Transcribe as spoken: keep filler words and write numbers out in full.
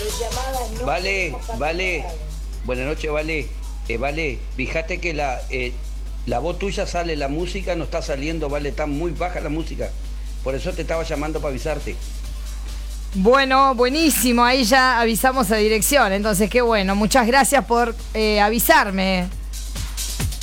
Vale, vale. Buenas noches, vale. Eh, vale, fíjate que la, eh, la voz tuya sale, la música no está saliendo, vale, está muy baja la música. Por eso te estaba llamando para avisarte. Bueno, buenísimo, ahí ya avisamos a dirección, entonces qué bueno, muchas gracias por eh, avisarme.